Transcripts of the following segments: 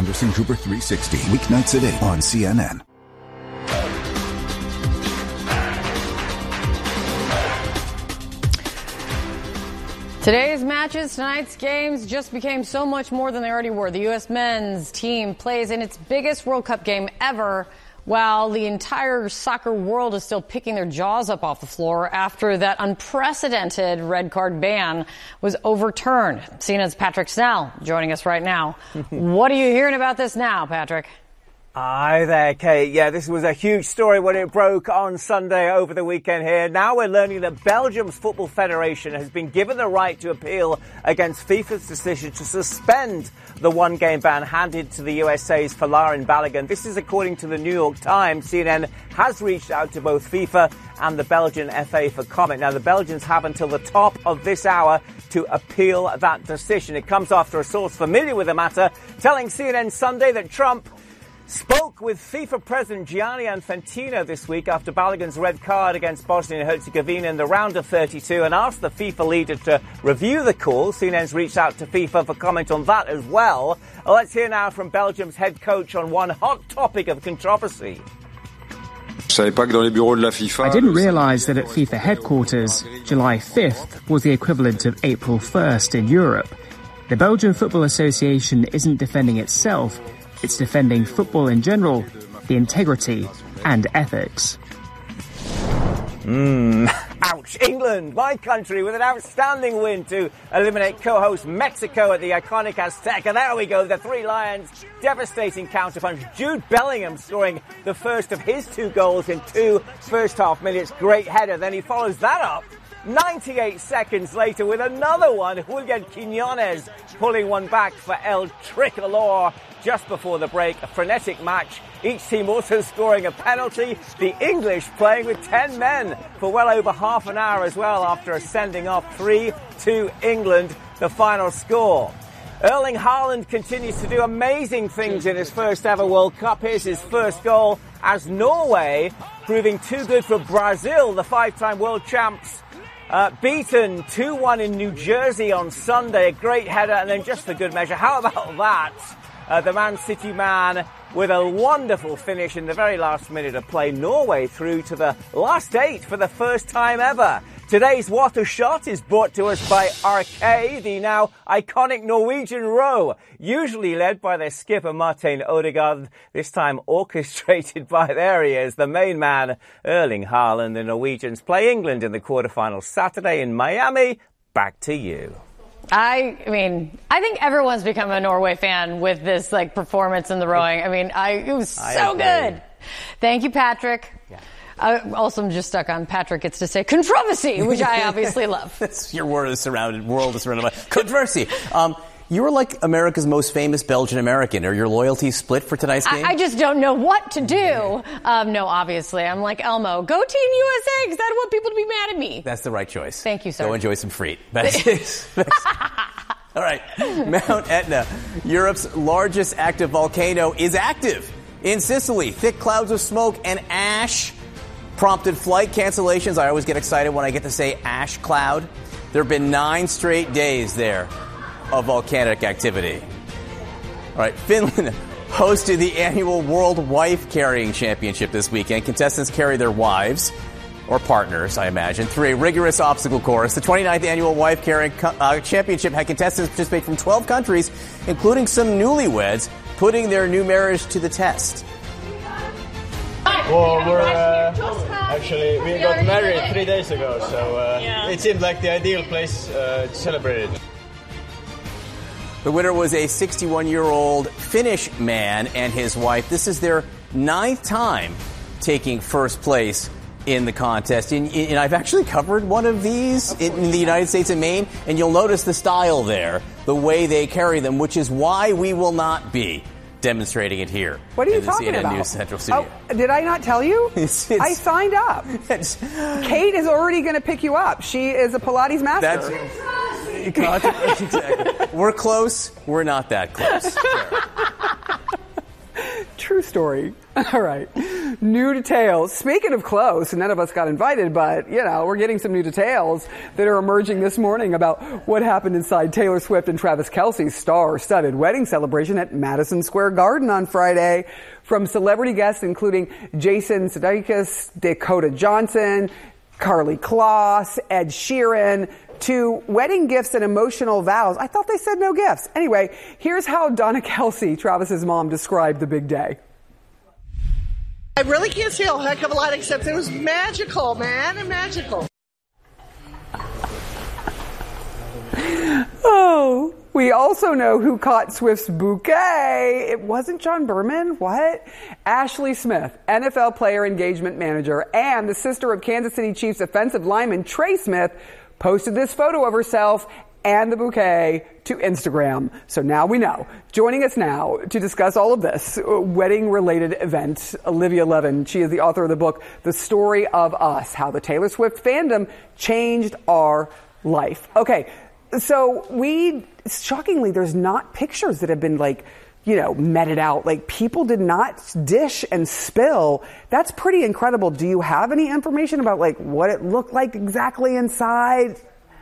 Anderson Cooper 360. Weeknights at 8 on CNN. Today's matches, tonight's games just became so much more than they already were. The U.S. men's team plays in its biggest World Cup game ever, while the entire soccer world is still picking their jaws up off the floor after that unprecedented red card ban was overturned. CNN's Patrick Snell joining us right now. What are you hearing about this now, Patrick? Hi there, Kate. Yeah, this was a huge story when it broke on Sunday over the weekend here. Now we're learning that Belgium's Football Federation has been given the right to appeal against FIFA's decision to suspend the one-game ban handed to the USA's Folarin Balogun. This is according to the New York Times. CNN has reached out to both FIFA and the Belgian FA for comment. Now, the Belgians have until the top of this hour to appeal that decision. It comes after a source familiar with the matter telling CNN Sunday that Trump spoke with FIFA President Gianni Infantino this week after Balogun's red card against Bosnia and Herzegovina in the round of 32 and asked the FIFA leader to review the call. CNN's reached out to FIFA for comment on that as well. Let's hear now from Belgium's head coach on one hot topic of controversy. I didn't realize that at FIFA headquarters, July 5th was the equivalent of April 1st in Europe. The Belgian Football Association isn't defending itself. It's defending football in general, the integrity and ethics. Ouch. England, my country, with an outstanding win to eliminate co-host Mexico at the iconic Azteca. There we go, the Three Lions. Devastating counterpunch. Jude Bellingham scoring the first of his 2 goals in 2 first-half minutes. Great header. Then he follows that up 98 seconds later with another one. Julian Quinones pulling one back for El Tricolor just before the break. A frenetic match. Each team also scoring a penalty. The English playing with 10 men for well over half an hour as well after a sending off. 3-2 England, the final score. Erling Haaland continues to do amazing things in his first ever World Cup. Here's his first goal as Norway, proving too good for Brazil, the 5-time world champs. Beaten 2-1 in New Jersey on Sunday. A great header, and then just for good measure, how about that? The Man City man with a wonderful finish in the very last minute of play. Norway through to the last 8 for the first time ever. Today's What a Shot is brought to us by RK, the now iconic Norwegian row, usually led by their skipper Martin Odegaard, this time orchestrated by, there he is, the main man, Erling Haaland. The Norwegians play England in the quarterfinals Saturday in Miami. Back to you. I mean, I think everyone's become a Norway fan with this performance in the rowing. I mean, it was so good. Thank you, Patrick. Yeah. I also am just stuck on Patrick gets to say controversy, which I obviously love. That's your world is surrounded by controversy. You were like America's most famous Belgian American. Are your loyalties split for tonight's game? I just don't know what to do. No, obviously. I'm like Elmo. Go Team USA, because I don't want people to be mad at me. That's the right choice. Thank you, sir. Go enjoy some Friet. All right. Mount Etna, Europe's largest active volcano, is active in Sicily. Thick clouds of smoke and ash prompted flight cancellations. I always get excited when I get to say ash cloud. There have been 9 straight days there of volcanic activity. All right, Finland hosted the annual World Wife Carrying Championship this weekend. Contestants carry their wives, or partners, I imagine, through a rigorous obstacle course. The 29th annual Wife Carrying Championship had contestants participate from 12 countries, including some newlyweds, putting their new marriage to the test. Well, we got married 3 days ago, so it seemed like the ideal place to celebrate it. The winner was a 61-year-old Finnish man and his wife. This is their 9th time taking first place in the contest. And I've actually covered one of these in the United States and Maine, and you'll notice the style there, the way they carry them, which is why we will not be demonstrating it here. What are you talking CNN about? News Central Studio. Oh, did I not tell you? I signed up. Kate is already going to pick you up. She is a Pilates master. Exactly. We're close. We're not that close. True story. All right. New details. Speaking of close, none of us got invited, but, we're getting some new details that are emerging this morning about what happened inside Taylor Swift and Travis Kelce's star-studded wedding celebration at Madison Square Garden on Friday. From celebrity guests including Jason Sudeikis, Dakota Johnson, Karlie Kloss, Ed Sheeran, to wedding gifts and emotional vows. I thought they said no gifts. Anyway, here's how Donna Kelce, Travis's mom, described the big day. I really can't say a heck of a lot except it was magical, man, magical. Oh, we also know who caught Swift's bouquet. It wasn't John Berman. What? Ashley Smith, NFL player engagement manager, and the sister of Kansas City Chiefs offensive lineman Trey Smith, posted this photo of herself and the bouquet to Instagram. So now we know. Joining us now to discuss all of this wedding-related event, Olivia Levin. She is the author of the book, The Story of Us, How the Taylor Swift Fandom Changed Our Life. Okay, so shockingly, there's not pictures that have been meted out. People did not dish and spill. That's pretty incredible. Do you have any information about what it looked like exactly inside?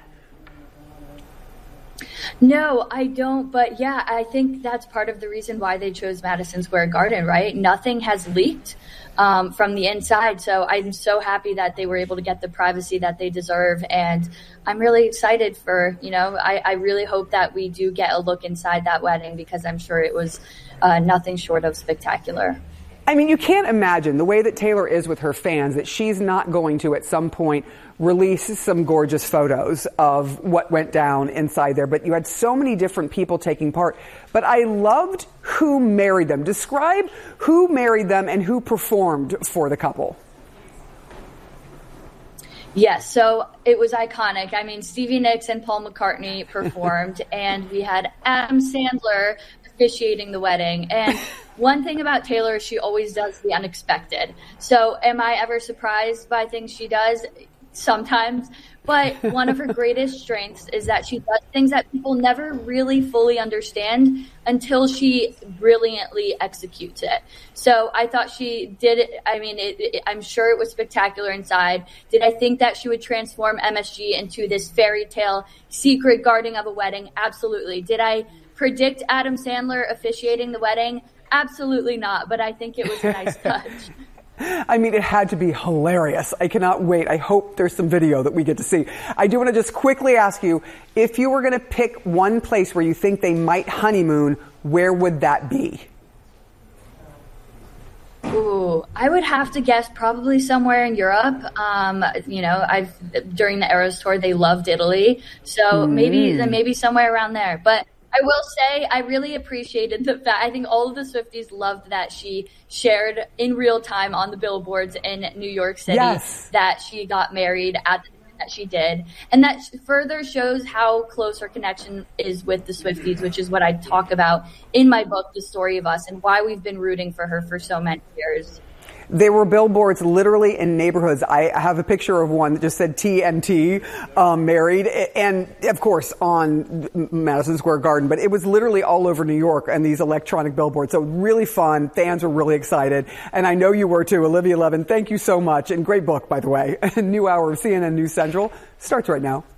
No, I don't. But yeah, I think that's part of the reason why they chose Madison Square Garden, right? Nothing has leaked from the inside. So I'm so happy that they were able to get the privacy that they deserve. And I'm really excited for, I really hope that we do get a look inside that wedding because I'm sure it was nothing short of spectacular. I mean, you can't imagine the way that Taylor is with her fans that she's not going to at some point release some gorgeous photos of what went down inside there. But you had so many different people taking part. But I loved who married them. Describe who married them and who performed for the couple. Yes, so it was iconic. I mean, Stevie Nicks and Paul McCartney performed, and we had Adam Sandler officiating the wedding. And one thing about Taylor, she always does the unexpected. So am I ever surprised by things she does? Sometimes. But one of her greatest strengths is that she does things that people never really fully understand until she brilliantly executes it. So I thought she did it. I mean, I'm sure it was spectacular inside. Did I think that she would transform MSG into this fairy tale secret guarding of a wedding? Absolutely. Did I predict Adam Sandler officiating the wedding? Absolutely not. But I think it was a nice touch. I mean, it had to be hilarious. I cannot wait. I hope there's some video that we get to see. I do want to just quickly ask you, if you were going to pick one place where you think they might honeymoon, where would that be? Ooh, I would have to guess probably somewhere in Europe. During the Eras tour, they loved Italy. So maybe somewhere around there. But I will say I really appreciated the fact, I think all of the Swifties loved that she shared in real time on the billboards in New York City that she got married at the time that she did. And that further shows how close her connection is with the Swifties, which is what I talk about in my book, The Story of Us, and why we've been rooting for her for so many years. There were billboards literally in neighborhoods. I have a picture of one that just said TNT, married, and of course on Madison Square Garden, but it was literally all over New York and these electronic billboards. So really fun. Fans were really excited. And I know you were too. Olivia Levin, thank you so much. And great book, by the way. A new hour of CNN News Central starts right now.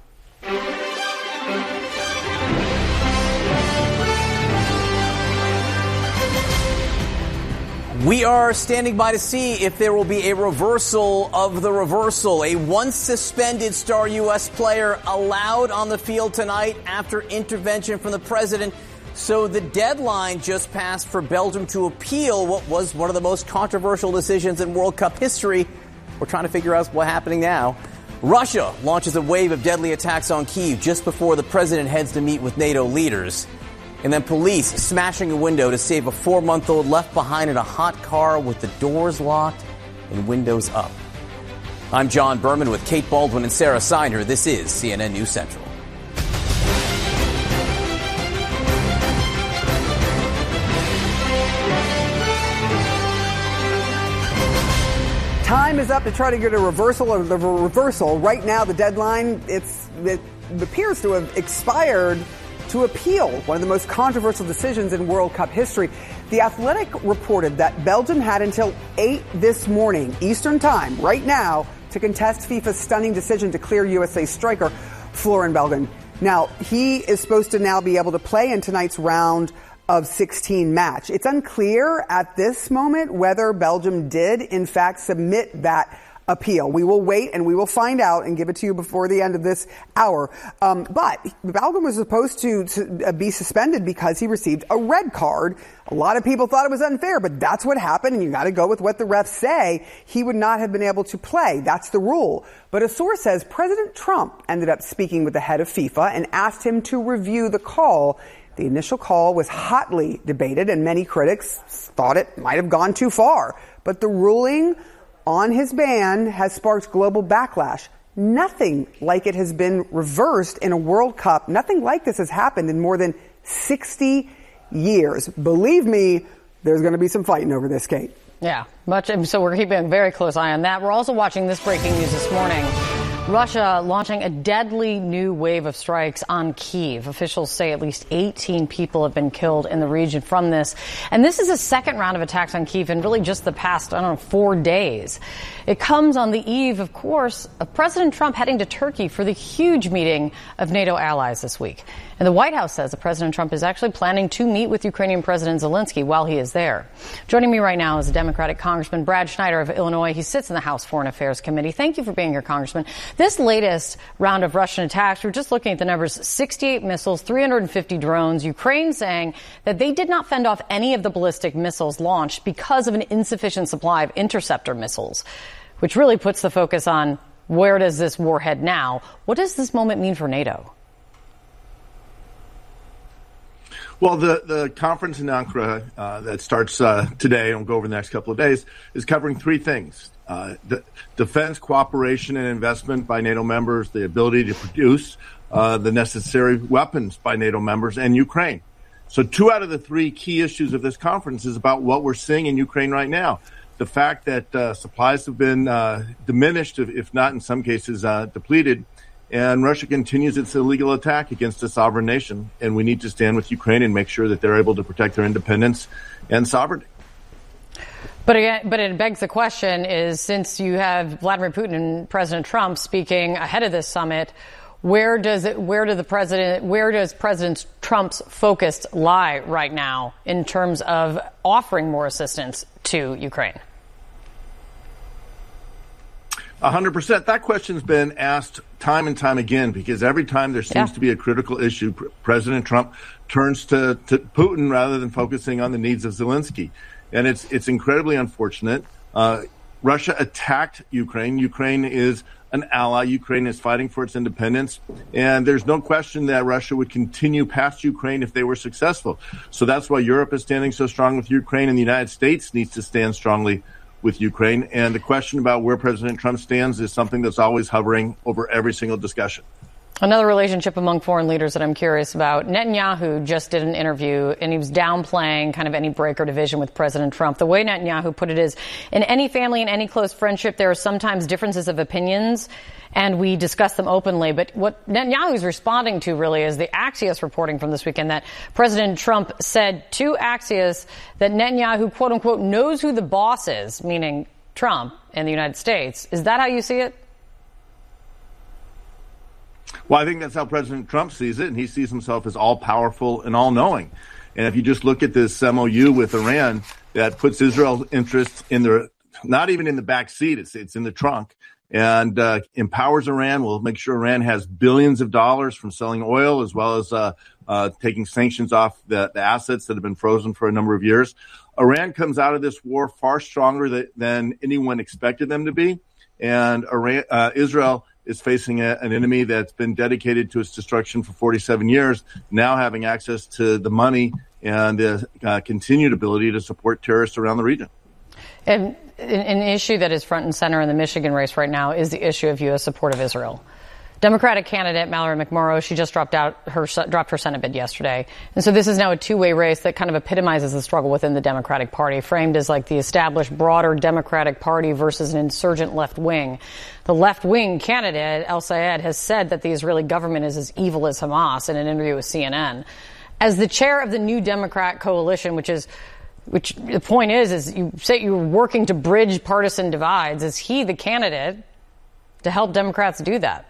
We are standing by to see if there will be a reversal of the reversal. A once suspended star U.S. player allowed on the field tonight after intervention from the president. So the deadline just passed for Belgium to appeal what was one of the most controversial decisions in World Cup history. We're trying to figure out what's happening now. Russia launches a wave of deadly attacks on Kyiv just before the president heads to meet with NATO leaders. And then police smashing a window to save a 4-month-old left behind in a hot car with the doors locked and windows up. I'm John Berman with Kate Baldwin and Sarah Siner. This is CNN News Central. Time is up to try to get a reversal of the reversal. Right now, the deadline, it appears to have expired to appeal one of the most controversial decisions in World Cup history. The Athletic reported that Belgium had until 8 this morning, Eastern Time, right now, to contest FIFA's stunning decision to clear USA striker Florin Belgin. Now, he is supposed to now be able to play in tonight's round of 16 match. It's unclear at this moment whether Belgium did, in fact, submit that appeal. We will wait and we will find out and give it to you before the end of this hour. But Belgin was supposed to be suspended because he received a red card. A lot of people thought it was unfair, but that's what happened, and you got to go with what the refs say. He would not have been able to play. That's the rule. But a source says President Trump ended up speaking with the head of FIFA and asked him to review the call. The initial call was hotly debated, and many critics thought it might have gone too far. But the ruling on his ban has sparked global backlash. Nothing like it has been reversed in a World Cup. Nothing like this has happened in more than 60 years. Believe me, there's going to be some fighting over this, Kate. Yeah, much. So we're keeping a very close eye on that. We're also watching this breaking news this morning. Russia launching a deadly new wave of strikes on Kyiv. Officials say at least 18 people have been killed in the region from this. And this is a second round of attacks on Kyiv in really just the past, 4 days. It comes on the eve, of course, of President Trump heading to Turkey for the huge meeting of NATO allies this week. And the White House says that President Trump is actually planning to meet with Ukrainian President Zelensky while he is there. Joining me right now is Democratic Congressman Brad Schneider of Illinois. He sits in the House Foreign Affairs Committee. Thank you for being here, Congressman. This latest round of Russian attacks, we're just looking at the numbers, 68 missiles, 350 drones. Ukraine saying that they did not fend off any of the ballistic missiles launched because of an insufficient supply of interceptor missiles, which really puts the focus on where does this war head now? What does this moment mean for NATO? Well, the conference in Ankara that starts today and will go over the next couple of days is covering three things. Defense cooperation and investment by NATO members, the ability to produce the necessary weapons by NATO members, and Ukraine. So 2 out of the 3 key issues of this conference is about what we're seeing in Ukraine right now. The fact that supplies have been diminished, if not in some cases depleted, and Russia continues its illegal attack against a sovereign nation. And we need to stand with Ukraine and make sure that they're able to protect their independence and sovereignty. But it begs the question is, since you have Vladimir Putin and President Trump speaking ahead of this summit, where does President Trump's focus lie right now in terms of offering more assistance to Ukraine? 100%. That question's been asked time and time again, because every time there seems to be a critical issue, President Trump turns to Putin rather than focusing on the needs of Zelensky. And it's incredibly unfortunate. Russia attacked Ukraine. Ukraine is an ally. Ukraine is fighting for its independence. And there's no question that Russia would continue past Ukraine if they were successful. So that's why Europe is standing so strong with Ukraine, and the United States needs to stand strongly with Ukraine. And the question about where President Trump stands is something that's always hovering over every single discussion. Another relationship among foreign leaders that I'm curious about. Netanyahu just did an interview, and he was downplaying kind of any break or division with President Trump. The way Netanyahu put it is, in any family and any close friendship, there are sometimes differences of opinions, and we discuss them openly. But what Netanyahu is responding to really is the Axios reporting from this weekend that President Trump said to Axios that Netanyahu, quote unquote, knows who the boss is, meaning Trump and the United States. Is that how you see it? Well, I think that's how President Trump sees it, and he sees himself as all-powerful and all-knowing. And if you just look at this MOU with Iran that puts Israel's interests in the, not even in the back seat, it's in the trunk, and empowers Iran, will make sure Iran has billions of dollars from selling oil, as well as taking sanctions off the assets that have been frozen for a number of years. Iran comes out of this war far stronger than anyone expected them to be, and Israel is facing an enemy that's been dedicated to its destruction for 47 years, now having access to the money and the continued ability to support terrorists around the region. And an issue that is front and center in the Michigan race right now is the issue of U.S. support of Israel. Democratic candidate Mallory McMorrow, she just dropped her Senate bid yesterday. And so this is now a two-way race that kind of epitomizes the struggle within the Democratic Party, framed as like the established broader Democratic Party versus an insurgent left wing. The left-wing candidate, El Sayed, has said that the Israeli government is as evil as Hamas in an interview with CNN. As the chair of the New Democrat Coalition, which the point is you say you're working to bridge partisan divides, is he the candidate to help Democrats do that?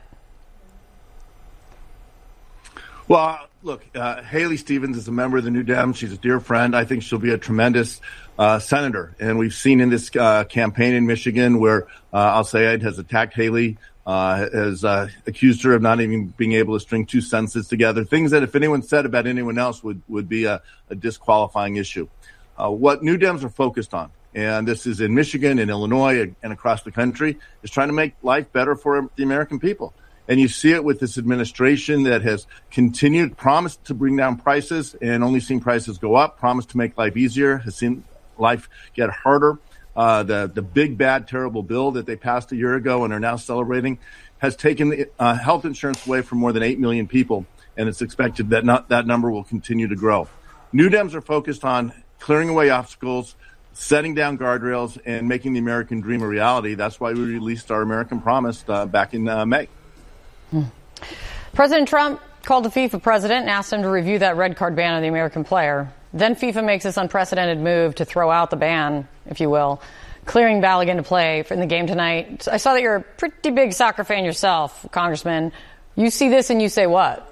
Well, look, Haley Stevens is a member of the New Dems. She's a dear friend. I think she'll be a tremendous senator. And we've seen in this campaign in Michigan where Al Sayed has attacked Haley, has accused her of not even being able to string two sentences together, things that if anyone said about anyone else would be a disqualifying issue. What New Dems are focused on, and this is in Michigan and Illinois and across the country, is trying to make life better for the American people. And you see it with this administration that has continued, promised to bring down prices and only seen prices go up, promised to make life easier, has seen life get harder. The big, bad, terrible bill that they passed a year ago and are now celebrating has taken health insurance away from more than 8 million people, and it's expected that that number will continue to grow. New Dems are focused on clearing away obstacles, setting down guardrails, and making the American dream a reality. That's why we released our American Promise back in May. President Trump called the FIFA president and asked him to review that red card ban on the American player. Then FIFA makes this unprecedented move to throw out the ban, if you will, clearing Balogun to play in the game tonight. I saw that you're a pretty big soccer fan yourself, Congressman. You see this and you say what?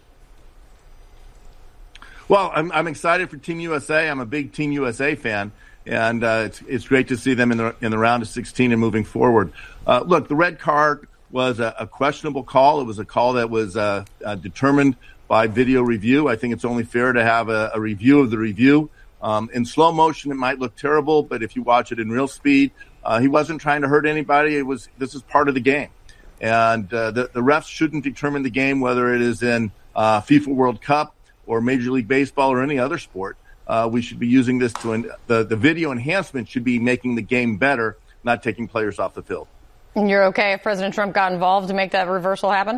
Well, I'm excited for Team USA. I'm a big Team USA fan, and it's great to see them in the round of 16 and moving forward. Look, the red card was a questionable call. It was a call that was determined by video review. I think it's only fair to have a review of the review. In slow motion, it might look terrible, but if you watch it in real speed, he wasn't trying to hurt anybody. This is part of the game. And the refs shouldn't determine the game, whether it is in FIFA World Cup or Major League Baseball or any other sport. We should be using this the video enhancement should be making the game better, not taking players off the field. And you're okay if President Trump got involved to make that reversal happen?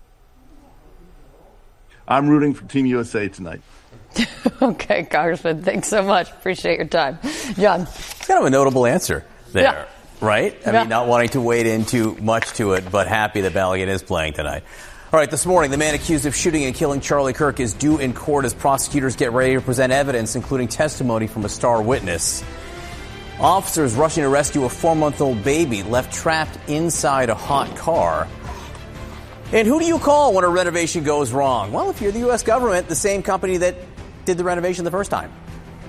I'm rooting for Team USA tonight. Okay, Congressman, thanks so much. Appreciate your time. John. It's kind of a notable answer there, right? I mean, not wanting to wade in too much to it, but happy that Balogun is playing tonight. All right, this morning, the man accused of shooting and killing Charlie Kirk is due in court as prosecutors get ready to present evidence, including testimony from a star witness. Officers rushing to rescue a 4-month-old baby left trapped inside a hot car. And who do you call when a renovation goes wrong? Well, if you're the U.S. government, the same company that did the renovation the first time.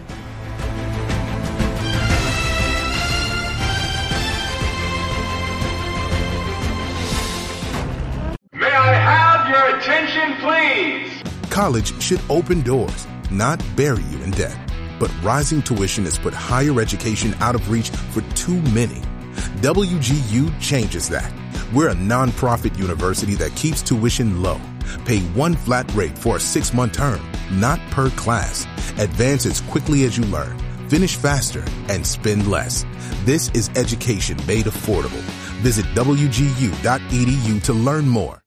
May I have your attention, please? College should open doors, not bury you in debt. But rising tuition has put higher education out of reach for too many. WGU changes that. We're a nonprofit university that keeps tuition low. Pay one flat rate for a 6-month term, not per class. Advance as quickly as you learn. Finish faster and spend less. This is education made affordable. Visit WGU.edu to learn more.